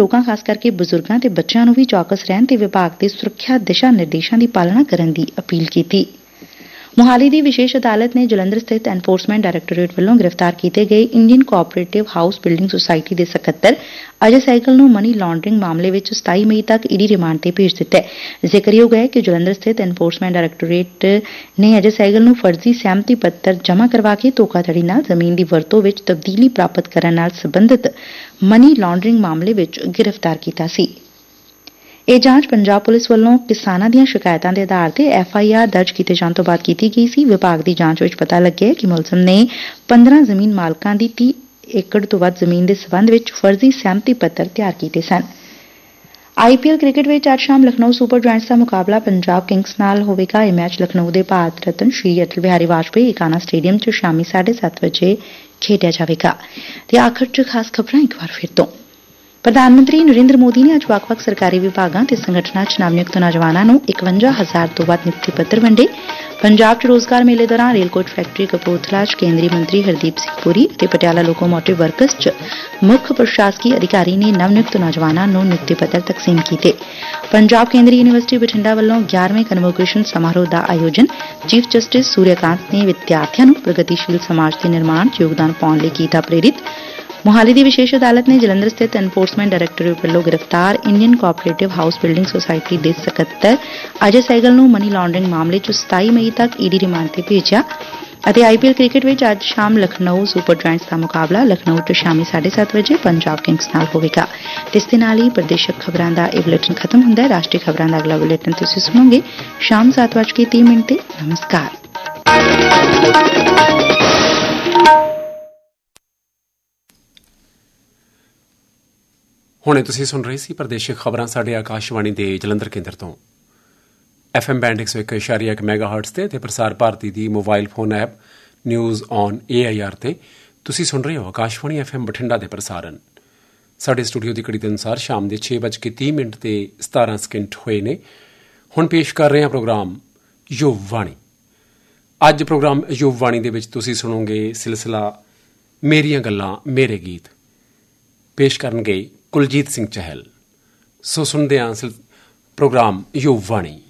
ਲੋਕਾਂ ਖਾਸ ਕਰਕੇ ਬਜ਼ੁਰਗਾਂ ਤੇ ਬੱਚਿਆਂ ਨੂੰ ਵੀ ਚੌਕਸ ਰਹਿਣ ਤੇ ਵਿਭਾਗ ਦੇ ਸੁਰੱਖਿਆ ਦਿਸ਼ਾ ਨਿਰਦੇਸ਼ਾਂ ਦੀ ਪਾਲਣਾ ਕਰਨ ਦੀ ਅਪੀਲ ਕੀਤੀ। ਮੁਹਾਲੀ ਦੀ ਵਿਸ਼ੇਸ਼ ਅਦਾਲਤ ਨੇ ਜਲੰਧਰ ਸਥਿਤ ਐਨਫੋਰਸਮੈਂਟ ਡਾਇਰੈਕਟੋਰੇਟ ਵੱਲੋਂ ਗ੍ਰਿਫਤਾਰ ਕੀਤੇ ਗਏ Indian cooperative house building society ਦੇ ਸਕੱਤਰ ਅਜੇ ਸਹਿਗਲ ਨੂੰ ਮਨੀ ਲਾਂਡਰਿੰਗ ਮਾਮਲੇ ਵਿੱਚ 27 ਮਈ ਤੱਕ ਈਡੀ ਰਿਮਾਂਡ ਤੇ ਭੇਜ ਦਿੱਤਾ ਹੈ। ਜ਼ਿਕਰਯੋਗ ਹੈ ਕਿ ਜਲੰਧਰ ਸਥਿਤ ਐਨਫੋਰਸਮੈਂਟ ਡਾਇਰੈਕਟੋਰੇਟ ਨੇ ਅਜੇ ਸਹਿਗਲ ਨੂੰ ਫਰਜ਼ੀ ਸਹਿਮਤੀ ਪੱਤਰ ਜਮ੍ਹਾਂ ਕਰਵਾ ਕੇ ਧੋਖਾਧੜੀ ਨਾਲ ਜ਼ਮੀਨ ਦੀ ਵਰਤੋਂ ਵਿੱਚ ਤਬਦੀਲੀ ਪ੍ਰਾਪਤ ਕਰਨ ਨਾਲ ਸਬੰਧਤ ਮਨੀ ਲਾਂਡਰਿੰਗ ਮਾਮਲੇ ਵਿੱਚ ਗ੍ਰਿਫਤਾਰ ਕੀਤਾ ਸੀ। ਇਹ ਜਾਂਚ ਪੰਜਾਬ ਪੁਲਿਸ ਵੱਲੋਂ ਕਿਸਾਨਾਂ ਦੀਆਂ ਸ਼ਿਕਾਇਤਾਂ ਦੇ ਆਧਾਰ ਤੇ FIR ਦਰਜ ਕੀਤੇ ਜਾਣ ਤੋਂ ਬਾਅਦ ਕੀਤੀ ਗਈ ਸੀ। ਵਿਭਾਗ ਦੀ ਜਾਂਚ ਵਿੱਚ ਪਤਾ ਲੱਗਿਆ ਕਿ ਮੁਲਜ਼ਮ ਨੇ 15 ਜ਼ਮੀਨ ਮਾਲਕਾਂ ਦੀ 30 ਏਕੜ ਤੋਂ ਵੱਧ ਜ਼ਮੀਨ ਦੇ ਸਬੰਧ ਵਿੱਚ ਫਰਜ਼ੀ ਸਹਿਮਤੀ ਪੱਤਰ ਤਿਆਰ ਕੀਤੇ ਸਨ। IPL ਕ੍ਰਿਕਟ ਵਿੱਚ ਅੱਜ ਸ਼ਾਮ ਲਖਨਊ ਸੁਪਰ ਜਾਇੰਟਸ ਦਾ ਮੁਕਾਬਲਾ ਪੰਜਾਬ ਕਿੰਗਸ ਨਾਲ ਹੋਵੇਗਾ। ਇਹ ਮੈਚ ਲਖਨਊ ਦੇ ਭਾਰਤ ਰਤਨ ਸ਼੍ਰੀ ਅਟਲ ਬਿਹਾਰੀ ਵਾਜਪੇਈ ਏਕਾਨਾ ਸਟੇਡੀਅਮ 'ਚ ਸ਼ਾਮੀ 7:30 ਵਜੇ ਖੇਡਿਆ ਜਾਵੇਗਾ। ਤੇ ਆਖਰ 'ਚ ਖਾਸ ਖਬਰਾਂ ਇੱਕ ਵਾਰ ਫਿਰ ਤੋਂ। ਪ੍ਰਧਾਨ ਮੰਤਰੀ ਨਰਿੰਦਰ ਮੋਦੀ ਨੇ ਅੱਜ ਵੱਖ-ਵੱਖ ਸਰਕਾਰੀ ਵਿਭਾਗਾਂ ਤੇ ਸੰਗਠਨਾਂ 'ਚ ਨਵ-ਨਿਯੁਕਤ ਨੌਜਵਾਨਾਂ ਨੂੰ 51,000 ਤੋਂ ਵੱਧ ਨਿਯੁਕਤੀ ਪੱਤਰ ਵੰਡੇ। ਪੰਜਾਬ 'ਚ ਰੋਜ਼ਗਾਰ ਮੇਲੇ ਦੌਰਾਨ ਰੇਲ ਕੋਚ ਫੈਕਟਰੀ ਕਪੂਰਥਲਾ 'ਚ ਕੇਂਦਰੀ ਮੰਤਰੀ ਹਰਦੀਪ ਸਿੰਘ ਪੁਰੀ ਅਤੇ ਪਟਿਆਲਾ ਲੋਕੋਮੋਟਿਵ ਵਰਕਸ 'ਚ ਮੁੱਖ ਪ੍ਰਸ਼ਾਸਕੀ ਅਧਿਕਾਰੀ ਨੇ ਨਵ-ਨਿਯੁਕਤ ਨੌਜਵਾਨਾਂ ਨੂੰ ਨਿਯੁਕਤੀ ਪੱਤਰ ਤਕਸੀਮ ਕੀਤੇ। ਪੰਜਾਬ ਕੇਂਦਰੀ ਯੂਨੀਵਰਸਿਟੀ ਬਠਿੰਡਾ ਵੱਲੋਂ 11ਵੇਂ ਕਨਵੋਕੇਸ਼ਨ ਸਮਾਰੋਹ ਦਾ ਆਯੋਜਨ। ਚੀਫ ਜਸਟਿਸ ਸੂਰਿਆਕਾਂਤ ਨੇ ਵਿਦਿਆਰਥੀਆਂ ਨੂੰ ਪ੍ਰਗਤੀਸ਼ੀਲ ਸਮਾਜ ਦੇ ਨਿਰਮਾਣ 'ਚ ਯੋਗਦਾਨ ਪਾਉਣ ਲਈ ਕੀਤਾ ਪ੍ਰੇਰਿਤ। ਮੁਹਾਲੀ ਦੀ ਵਿਸ਼ੇਸ਼ ਅਦਾਲਤ ਨੇ ਜਲੰਧਰ ਸਥਿਤ ਐਨਫੋਰਸਮੈਂਟ ਡਾਇਰੈਕਟੋਰੇਟ ਵੱਲੋਂ ਗ੍ਰਿਫਤਾਰ Indian cooperative house building society ਦੇ ਸਕੱਤਰ ਅਜੇ ਸਹਿਗਲ ਨੂੰ ਮਨੀ ਲਾਂਡਰਿੰਗ ਮਾਮਲੇ 'ਚ 27 ਮਈ ਤੱਕ ਈਡੀ ਰਿਮਾਂਡ ਤੇ ਭੇਜਿਆ। ਅਤੇ IPL ਕ੍ਰਿਕਟ ਵਿੱਚ ਅੱਜ ਸ਼ਾਮ ਲਖਨਊ ਸੁਪਰ ਜਾਇੰਟਸ ਦਾ ਮੁਕਾਬਲਾ ਲਖਨਊ 'ਚ ਸ਼ਾਮੀ 7:30 ਵਜੇ ਪੰਜਾਬ ਕਿੰਗਸ ਨਾਲ ਹੋਵੇਗਾ। ਇਸ ਦੇ ਨਾਲ ਹੀ ਪ੍ਰਦੇਸ਼ਕ ਖਬਰਾਂ ਦਾ ਇਹ ਬੁਲੇਟਿਨ ਖਤਮ ਹੁੰਦਾ ਹੈ। ਰਾਸ਼ਟਰੀ ਖਬਰਾਂ ਦਾ ਅਗਲਾ ਬੁਲੇਟਿਨ ਤੁਸੀਂ ਸੁਣੋਗੇ ਸ਼ਾਮ 7:30 ਤੇ। ਨਮਸਕਾਰ। ਹੁਣੇ ਤੁਸੀਂ ਸੁਣ ਰਹੇ ਸੀ ਪ੍ਰਦੇਸ਼ਕ ਖਬਰਾਂ ਸਾਡੇ ਆਕਾਸ਼ਵਾਣੀ ਦੇ ਜਲੰਧਰ ਕੇਂਦਰ ਤੋਂ। FM ਬੈਂਡ 101.1 ਮੈਗਾਹਰਟਜ਼ ਤੇ ਪ੍ਰਸਾਰ ਭਾਰਤੀ ਦੀ mobile phone app news on AIR ਤੇ ਤੁਸੀਂ ਸੁਣ ਰਹੇ ਹੋ ਆਕਾਸ਼ਵਾਣੀ FM ਬਠਿੰਡਾ ਦੇ ਪ੍ਰਸਾਰਣ। ਸਾਡੇ ਸਟੂਡੀਓ ਦੀ ਘੜੀ ਦੇ ਅਨੁਸਾਰ ਸ਼ਾਮ ਦੇ 6:30 ਤੇ 17 ਸਕਿੰਟ ਹੋਏ ਨੇ। ਹੁਣ ਪੇਸ਼ ਕਰ ਰਹੇ ਹਾਂ ਪ੍ਰੋਗਰਾਮ ਯੁਵਵਾਣੀ। ਅੱਜ ਪ੍ਰੋਗਰਾਮ ਯੁਵਵਾਣੀ ਦੇ ਵਿੱਚ ਤੁਸੀਂ ਸੁਣੋਗੇ ਸਿਲਸਿਲਾ ਮੇਰੀਆਂ ਗੱਲਾਂ ਮੇਰੇ ਗੀਤ। ਪੇਸ਼ ਕਰਨਗੇ ਕੁਲਜੀਤ ਸਿੰਘ ਚਹਿਲ। ਸੋ ਸੁਣਦੇ ਹਾਂ ਪ੍ਰੋਗਰਾਮ ਯੁਵਵਾਣੀ।